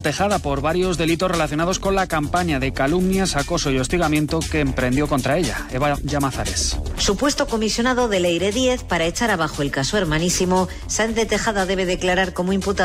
Tejada por varios delitos relacionados con la campaña de calumnias, acoso y hostigamiento que emprendió contra ella. Eva Llamazares. Supuesto comisionado de Leire 10 para echar abajo el caso Hermanísimo, Sáenz de Tejada debe declarar como imputado